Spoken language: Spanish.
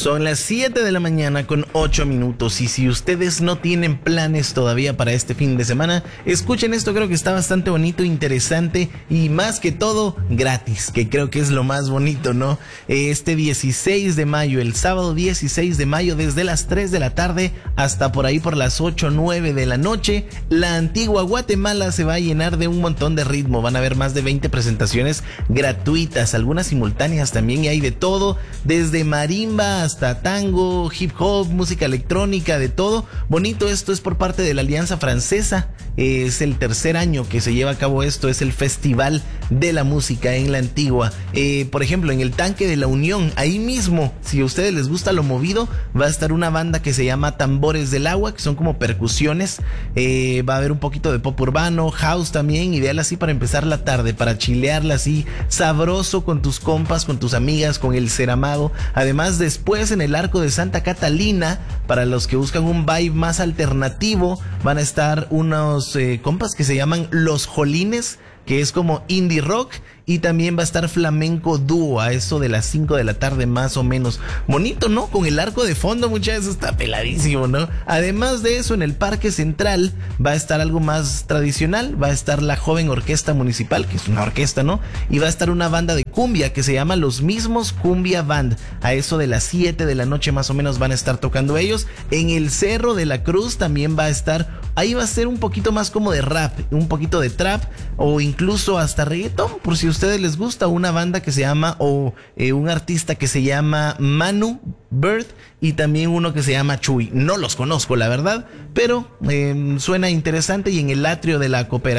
Son las 7 de la mañana con 8 minutos y si ustedes no tienen planes todavía para este fin de semana, escuchen esto, creo que está bastante bonito, interesante y más que todo gratis, que creo que es lo más bonito, ¿no? Este 16 de mayo, el sábado 16 de mayo, desde las 3 de la tarde hasta por ahí por las 8 o 9 de la noche, la antigua Guatemala se va a llenar de un montón de ritmo. Van a haber más de 20 presentaciones gratuitas, algunas simultáneas también, y hay de todo, desde marimba hasta tango, hip hop, música electrónica, de todo. Bonito, esto es por parte de la Alianza Francesa. Es el tercer año que se lleva a cabo esto, es el Festival de la Música en la Antigua. Por ejemplo, en el Tanque de la Unión, ahí mismo, si a ustedes les gusta lo movido, va a estar una banda que se llama Tambores del Agua, que son como percusiones. Va a haber un poquito de pop urbano, house también, ideal así para empezar la tarde, para chilearla así, sabroso con tus compas, con tus amigas, con el Ceramado. Además, después en el Arco de Santa Catalina, para los que buscan un vibe más alternativo, van a estar unos compas que se llaman Los Jolines, que es como indie rock, y también va a estar Flamenco Dúo a eso de las 5 de la tarde más o menos. Bonito, ¿no? Con el arco de fondo, muchas veces está peladísimo, ¿no? Además de eso, en el Parque Central va a estar algo más tradicional, va a estar la Joven Orquesta Municipal, que es una orquesta, ¿no? Y va a estar una banda de cumbia que se llama Los Mismos Cumbia Band. A eso de las 7 de la noche más o menos van a estar tocando ellos. En el Cerro de la Cruz también va a estar, ahí va a ser un poquito más como de rap, un poquito de trap o incluso hasta reggaetón, por si a ustedes les gusta, una banda que se llama un artista que se llama Manu Bird y también uno que se llama Chuy. No los conozco, la verdad, pero suena interesante. Y en el atrio de la Cooperativa